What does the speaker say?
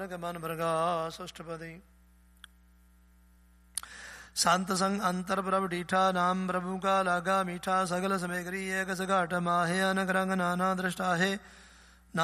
ਮਨ ਪ੍ਰਗਾਸ ਅਸ਼ਟਪਦੀ। ਸੰਤ ਸੰਗ ਅੰਤਰ ਪ੍ਰਭ ਡੀਠਾ, ਨਾਮ ਪ੍ਰਭੂ ਕਾ ਲਾਗਾ ਮੀਠਾ। ਸਗਲ ਸਮੈ ਕਰੀ ਏਕ ਸਗਾਟ ਮਾਹੇ, ਅਨਕ ਰੰਗ ਨਾਨਾ ਦ੍ਰਿਸ਼ਟਾਹੇ।